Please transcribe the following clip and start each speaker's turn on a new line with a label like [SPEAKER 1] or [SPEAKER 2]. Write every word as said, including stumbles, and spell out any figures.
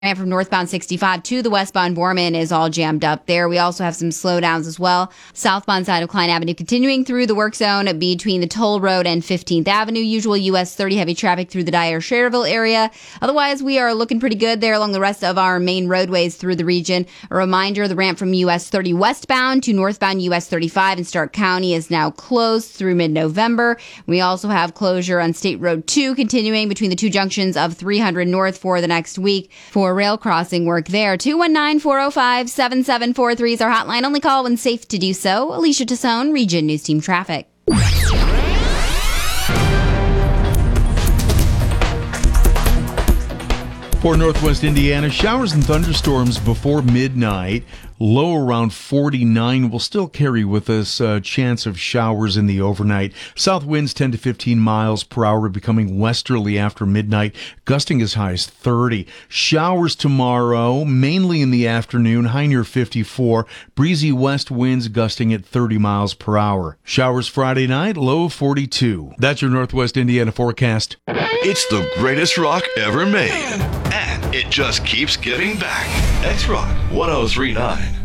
[SPEAKER 1] And from northbound sixty-five to the westbound Borman is all jammed up there. We also have some slowdowns as well. Southbound side of Klein Avenue continuing through the work zone between the Toll Road and fifteenth Avenue. Usual U S thirty heavy traffic through the Dyer-Schererville area. Otherwise, we are looking pretty good there along the rest of our main roadways through the region. A reminder, the ramp from U S thirty westbound to northbound U S thirty-five in Stark County is now closed through mid-November. We also have closure on State Road two continuing between the two junctions of three hundred North for the next week for rail crossing work there. two one nine, four oh five, seven seven four three is our hotline. Only call when safe to do so. Alicia Tassone, Region News Team Traffic.
[SPEAKER 2] For Northwest Indiana, showers and thunderstorms before midnight. Low around forty-nine will still carry with us a chance of showers in the overnight. South winds ten to fifteen miles per hour, becoming westerly after midnight, gusting as high as thirty. Showers tomorrow, mainly in the afternoon, high near fifty-four. Breezy west winds gusting at thirty miles per hour. Showers Friday night, low of forty-two. That's your Northwest Indiana forecast.
[SPEAKER 3] It's the greatest rock ever made. And it just keeps giving back. X-Rock one oh three point nine.